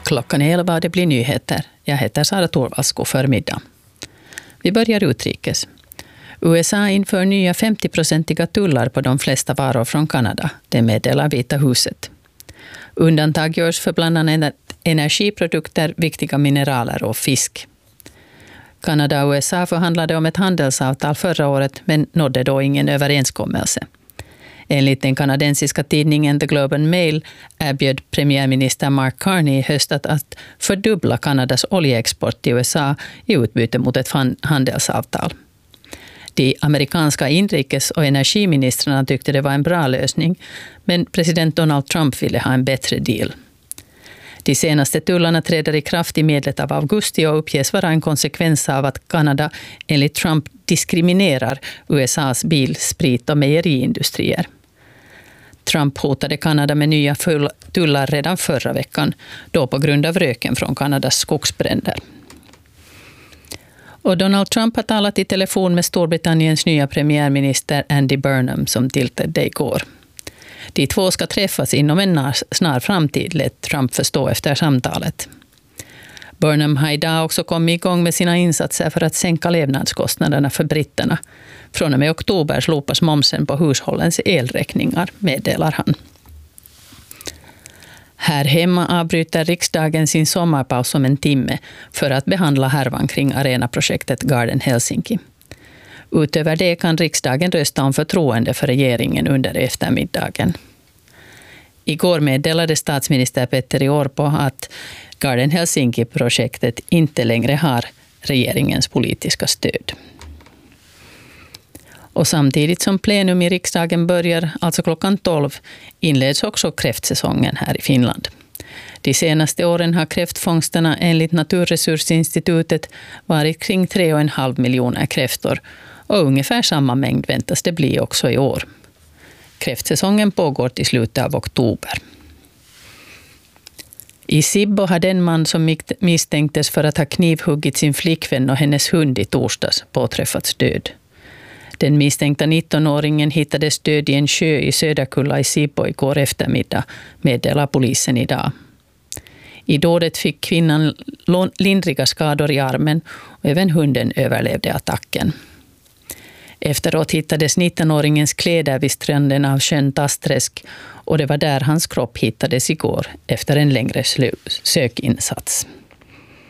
Klockan är 11 och det blir nyheter. Jag heter Sara Torvalds. För middag. Vi börjar utrikes. USA inför nya 50-procentiga tullar på de flesta varor från Kanada. Det meddelar Vita huset. Undantag görs för bland annat energiprodukter, viktiga mineraler och fisk. Kanada och USA förhandlade om ett handelsavtal förra året men nådde då ingen överenskommelse. Enligt den kanadensiska tidningen The Globe and Mail erbjöd premiärminister Mark Carney i höstas att fördubbla Kanadas oljeexport till USA i utbyte mot ett handelsavtal. De amerikanska inrikes- och energiministrarna tyckte det var en bra lösning, men president Donald Trump ville ha en bättre deal. De senaste tullarna träder i kraft i medlet av augusti och uppges vara en konsekvens av att Kanada enligt Trump diskriminerar USAs bil-, sprit- och mejeriindustrier. Trump hotade Kanada med nya tullar redan förra veckan, då på grund av röken från Kanadas skogsbränder. Och Donald Trump har talat i telefon med Storbritanniens nya premiärminister Andy Burnham som tillträdde igår. De två ska träffas inom en snar framtid, lät Trump förstå efter samtalet. Burnham har idag också kommit igång med sina insatser för att sänka levnadskostnaderna för britterna. Från och med oktober slopas momsen på hushållens elräkningar, meddelar han. Här hemma avbryter riksdagen sin sommarpaus om en timme för att behandla härvan kring arenaprojektet Garden Helsinki. Utöver det kan riksdagen rösta om förtroende för regeringen under eftermiddagen. Igår meddelade statsminister Petteri Orpo att Garden Helsinki-projektet inte längre har regeringens politiska stöd. Och samtidigt som plenum i riksdagen börjar, alltså klockan 12, inleds också kräftsäsongen här i Finland. De senaste åren har kräftfångsterna enligt Naturresursinstitutet varit kring 3,5 miljoner kräftor och ungefär samma mängd väntas det bli också i år. Kräftsäsongen pågår till slutet av oktober. I Sibbo har den man som misstänktes för att ha knivhuggit sin flickvän och hennes hund i torsdags påträffats död. Den misstänkta 19-åringen hittades död i en sjö i Söderkulla i Sibbo igår eftermiddag, meddelar polisen idag. I dådet fick kvinnan lindriga skador i armen och även hunden överlevde attacken. Efteråt hittades 19-åringens kläder vid stranden av sjön Tasträsk och det var där hans kropp hittades igår efter en längre sökinsats.